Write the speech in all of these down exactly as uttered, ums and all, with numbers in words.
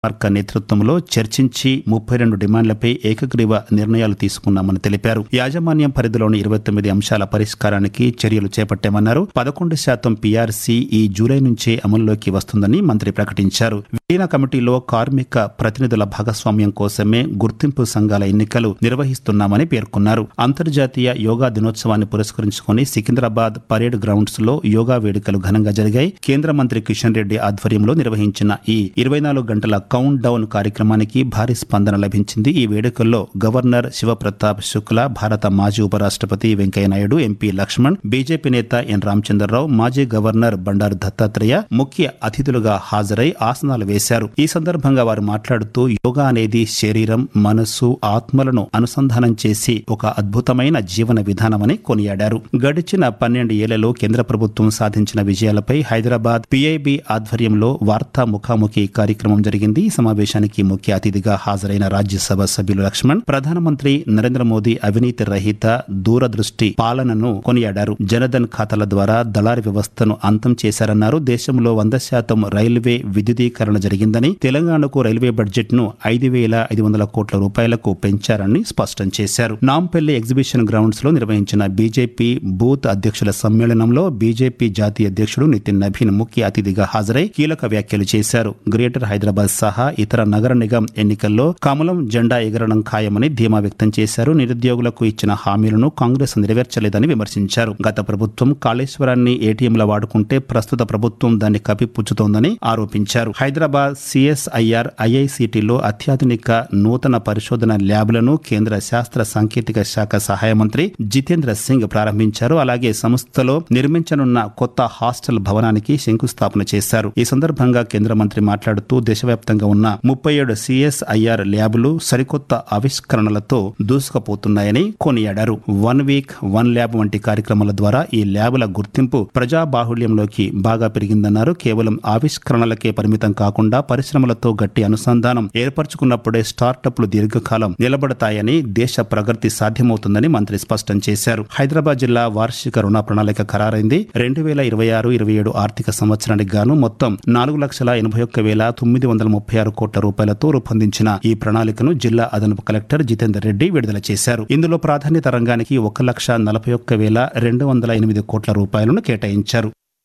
మార్క నేతృత్వంలో చర్చించి ముప్పై రెండు డిమాండ్లపై ఏకగ్రీవ నిర్ణయాలు తీసుకున్నామని తెలిపారు. యాజమాన్యం పరిధిలోని ఇరవై తొమ్మిది అంశాల పరిష్కారానికి చర్యలు చేపట్టామన్నారు. పదకొండు శాతం పీఆర్సీ ఈ జూలై నుంచే అమల్లోకి వస్తుందని మంత్రి ప్రకటించారు. విలీన కమిటీలో కార్మిక ప్రతినిధుల భాగస్వామ్యం కోసమే గుర్తింపు సంఘాల ఎన్నికలు నిర్వహిస్తున్నామని పేర్కొన్నారు. అంతర్జాతీయ యోగా దినోత్సవాన్ని పురస్కరించుకుని సికింద్రాబాద్ పరేడ్ గ్రౌండ్స్ లో యోగా వేడుకలు ఘనంగా జరిగాయి. కేంద్ర మంత్రి కిషన్ రెడ్డి ఆధ్వర్యంలో నిర్వహించిన ఈ ఇరవై నాలుగు గంటల కౌంట్ డౌన్ కార్యక్రమానికి భారీ స్పందన లభించింది. ఈ వేడుకల్లో గవర్నర్ శివప్రతాప్ శుక్లా, భారత మాజీ ఉపరాష్ట్రపతి వెంకయ్యనాయుడు, ఎంపీ లక్ష్మణ్, బీజేపీ నేత ఎన్ రామచంద్రరావు, మాజీ గవర్నర్ బండారు దత్తాత్రేయ ముఖ్య అతిథులుగా హాజరై ఆసనాలు వేశారు. ఈ సందర్భంగా వారు మాట్లాడుతూ యోగా అనేది శరీరం, మనస్సు, ఆత్మలను అనుసంధానం చేసి ఒక అద్భుతమైన జీవన విధానమని కొనియాడారు. గడిచిన పన్నెండు ఏళ్లలో కేంద్ర ప్రభుత్వం సాధించిన విజయాలపై హైదరాబాద్ పీఐబీ ఆధ్వర్యంలో వార్తా ముఖాముఖి కార్యక్రమం జరిగింది. ఈ సమావేశానికి ముఖ్య అతిథిగా హాజరైన రాజ్యసభ సభ్యులు లక్ష్మణ్ ప్రధానమంత్రి నరేంద్ర మోదీ అవినీతి రహిత దూరదృష్టి పాలనను కొనియాడారు. జనధన్ ఖాతాల ద్వారా దళారీ వ్యవస్థను అంతం చేశారన్నారు. దేశంలో వంద శాతం రైల్వే విద్యుదీకరణ జరిగిందని, తెలంగాణకు రైల్వే బడ్జెట్ ను ఐదు వేల ఐదు వందల కోట్ల రూపాయలకు పెంచారని స్పష్టం చేశారు. నాంపల్లి ఎగ్జిబిషన్ గ్రౌండ్స్ లో నిర్వహించిన బీజేపీ బూత్ అధ్యక్షుల సమ్మేళనంలో బీజేపీ జాతీయ అధ్యక్షుడు నితిన్ నబీన్ ముఖ్య అతిథిగా హాజరై కీలక వ్యాఖ్యలు చేశారు. గ్రేటర్ హైదరాబాద్ సహా ఇతర నగర నిగం ఎన్నికల్లో కమలం జెండా ఎగరడం ఖాయమని ధీమా వ్యక్తం చేశారు. నిరుద్యోగులకు ఇచ్చిన హామీలను కాంగ్రెస్ నెరవేర్చలేదని విమర్శించారు. గత ప్రభుత్వం కాళేశ్వరాన్ని ఏటీఎంల వాడుకుంటే ప్రస్తుత ప్రభుత్వం దాన్ని కప్పిపుచ్చుతోందని ఆరోపించారు. హైదరాబాద్ సిఎస్ఐఆర్ ఐఐసిటిలో అత్యాధునిక నూతన పరిశోధన ల్యాబ్లను కేంద్ర శాస్త్ర సాంకేతిక శాఖ సహాయ మంత్రి జితేంద్ర సింగ్ ప్రారంభించారు. అలాగే సంస్థలో నిర్మించనున్న కొత్త హాస్టల్ భవనానికి శంకుస్థాపన చేశారు. ఈ సందర్భంగా కేంద్ర మంత్రి మాట్లాడుతూ దేశవ్యాప్తంగా ఉన్న ముప్పై ఏడు సిఎస్ఐఆర్ ల్యాబ్లు సరికొత్త ఆవిష్కరణలతో దూసుకుపోతున్నాయని కొనియాడారు. వన్ వీక్ వన్ ల్యాబ్ వంటి కార్యక్రమాల ద్వారా ఈ ల్యాబ్ల గుర్తింపు ప్రజాబాహుళ్యంలోకి బాగా పెరిగిందన్నారు. కేవలం ఆవిష్కరణలకే పరిమితం కాకుండా పరిశ్రమలతో గట్టి అనుసంధానం ఏర్పరచుకున్నప్పుడే స్టార్టప్లు దీర్ఘకాలం నిలబడతాయని, దేశ ప్రగతి సాధ్యమవుతుందని మంత్రి స్పష్టం చేశారు. హైదరాబాద్ జిల్లా వార్షిక రుణ ప్రణాళిక ఖరారైంది. రెండు వేల ఇరవై ఆరు ఇరవై ఏడు ఆర్థిక సంవత్సరానికి గాను మొత్తం నాలుగు లక్షల ఎనభై ఒక్క వేల తొమ్మిది వందల ముప్పై ఆరు కోట్ల రూపాయలతో రూపొందించిన ఈ ప్రణాళికను జిల్లా అదనపు కలెక్టర్ జితేందర్ రెడ్డి విడుదల చేశారు. ఇందులో ప్రాధాన్యత రంగానికి ఒక లక్ష నలభై ఒక్క వేల రెండు వందల ఎనిమిది కోట్ల రూపాయలను కేటాయించారు.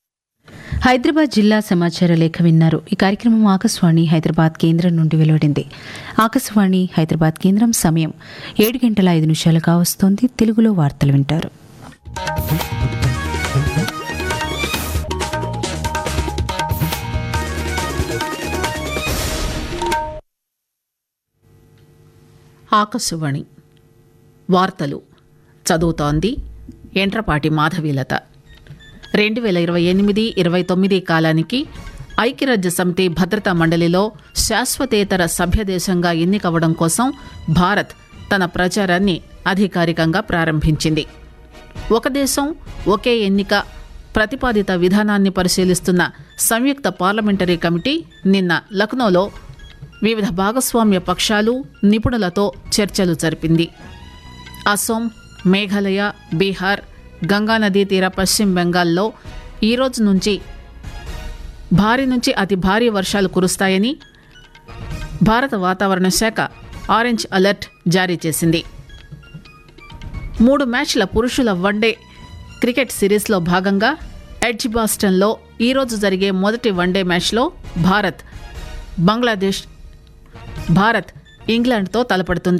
హైదరాబాద్ జిల్లా సమాచార లేఖ విన్నారు. ఈ కార్యక్రమం ఆకాశవాణి హైదరాబాద్ కేంద్రం నుండి వెలువడింది. ఆకాశవాణి హైదరాబాద్ కేంద్రం సమయం ఏడు గంటల ఐదు నిమిషాలుగా వస్తోంది. తెలుగులో వార్తలు వింటారు. ఆకాశవాణి వార్తలు చదువుతోంది ఎంట్రపాటి మాధవీలత. రెండు వేల ఇరవై ఎనిమిది ఇరవై తొమ్మిది కాలానికి ఐక్యరాజ్య సమితి భద్రతా మండలిలో శాశ్వతేతర సభ్యదేశంగా ఎన్నికవడం కోసం భారత్ తన ప్రచారాన్ని అధికారికంగా ప్రారంభించింది. ఒక దేశం ఒకే ఎన్నిక ప్రతిపాదిత విధానాన్ని పరిశీలిస్తున్న సంయుక్త పార్లమెంటరీ కమిటీ నిన్న లక్నోలో వివిధ భాగస్వామ్య పక్షాలు, నిపుణులతో చర్చలు జరిపింది. అసోం, మేఘాలయ, బీహార్, గంగానదీ తీర పశ్చిమ బెంగాల్లో ఈరోజు నుంచి భారీ నుంచి అతి భారీ వర్షాలు కురుస్తాయని భారత వాతావరణ శాఖ ఆరెంజ్ అలర్ట్ జారీ చేసింది. మూడు మ్యాచ్ల పురుషుల వన్డే క్రికెట్ సిరీస్లో భాగంగా ఎడ్జ్బాస్టన్లో ఈరోజు జరిగే మొదటి వన్డే మ్యాచ్లో భారత్ బంగ్లాదేశ్ భారత్ ఇంగ్లాండ్తో తలపడుతుంది.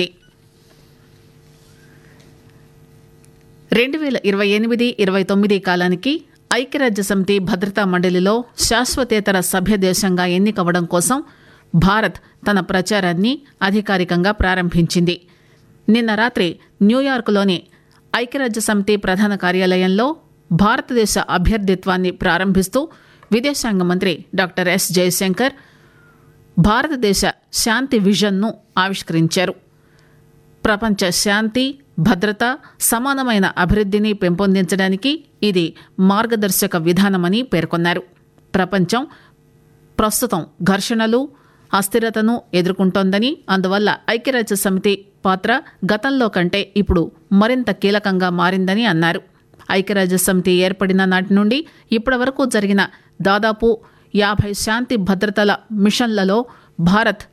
రెండు వేల ఇరవై ఎనిమిది ఇరవై తొమ్మిది కాలానికి ఐక్యరాజ్య సమితి భద్రతా మండలిలో శాశ్వతేతర సభ్య దేశంగా ఎన్నికవడం కోసం భారత్ తన ప్రచారాన్ని అధికారికంగా ప్రారంభించింది. నిన్న రాత్రి న్యూయార్క్లోని ఐక్యరాజ్య సమితి ప్రధాన కార్యాలయంలో భారతదేశ అభ్యర్థిత్వాన్ని ప్రారంభిస్తూ విదేశాంగ మంత్రి డాక్టర్ ఎస్ జయశంకర్ భారతదేశ శాంతి విజన్ను ఆవిష్కరించారు. ప్రపంచ శాంతి, భద్రత, సమానమైన అభివృద్ధిని పెంపొందించడానికి ఇది మార్గదర్శక విధానమని పేర్కొన్నారు. ప్రపంచం ప్రస్తుతం ఘర్షణలు, అస్థిరతను ఎదుర్కొంటోందని, అందువల్ల ఐక్యరాజ్య సమితి పాత్ర గతంలో కంటే ఇప్పుడు మరింత కీలకంగా మారిందని అన్నారు. ఐక్యరాజ్య సమితి ఏర్పడిన నాటి నుండి ఇప్పటి వరకు జరిగిన దాదాపు యాభై శాంతి భద్రతల మిషన్లలో భారత్